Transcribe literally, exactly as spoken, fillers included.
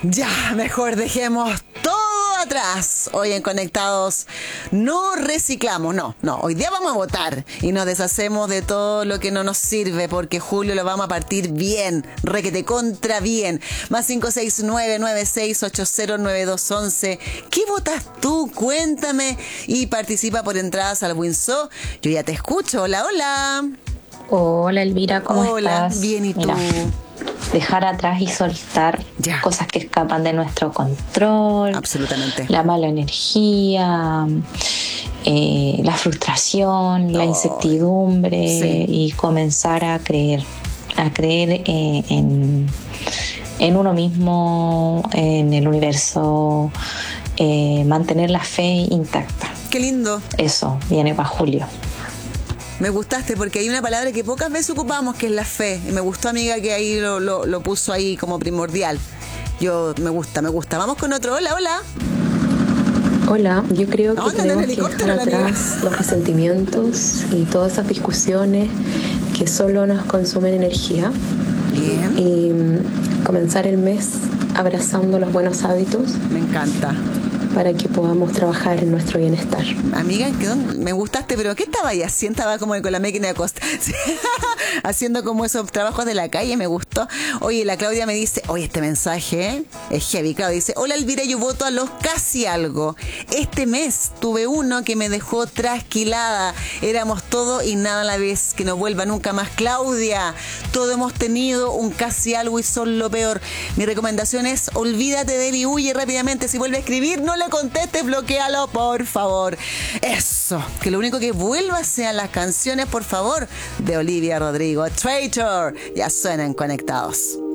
Ya, mejor dejemos todo atrás. Hoy en Conectados no reciclamos, no, no. Hoy día vamos a votar y nos deshacemos de todo lo que no nos sirve porque julio lo vamos a partir bien, requete contra bien. Más cinco seis nueve nueve seis ocho cero nueve dos once. ¿Qué votas tú? Cuéntame y participa por entradas al Windsor. Yo ya te escucho. Hola, hola. Hola Elvira, ¿cómo Hola, estás? bien, ¿y tú? Mira, dejar atrás y soltar Ya. cosas que escapan de nuestro control. Absolutamente. La mala energía, eh, la frustración, la Ay, incertidumbre sí. y comenzar a creer, a creer eh, en, en uno mismo, en el universo, eh, mantener la fe intacta. Qué lindo. Eso viene para julio. Me gustaste porque hay una palabra que pocas veces ocupamos, que es la fe. Y me gustó, amiga, que ahí lo, lo, lo puso ahí como primordial. Yo, me gusta, me gusta. Vamos con otro. Hola, hola. Hola, yo creo que No, anda en tenemos que helicóptero, dejar la amiga. atrás los resentimientos y todas esas discusiones que solo nos consumen energía Bien, y mm, comenzar el mes abrazando los buenos hábitos me encanta. para que podamos trabajar en nuestro bienestar. Amiga, ¿en qué dónde? Me gustaste, pero ¿qué estaba ahí haciendo? Estaba como con la máquina de costa, sí, haciendo como esos trabajos de la calle, me gustó. Oye, la Claudia me dice, oye, este mensaje ¿eh? es heavy. Claudia dice, hola Elvira, yo voto a los casi algo. Este mes tuve uno que me dejó trasquilada. Éramos todo y nada a la vez. Que no vuelva nunca más. Claudia, todos hemos tenido un casi algo y son lo peor. Mi recomendación es, olvídate de él y huye rápidamente. Si vuelve a escribir, no le contestes, bloquealo, por favor. Eso, que lo único que vuelva sean las canciones, por favor, de Olivia Rodrigo. Traitor, ya suenan Conectados.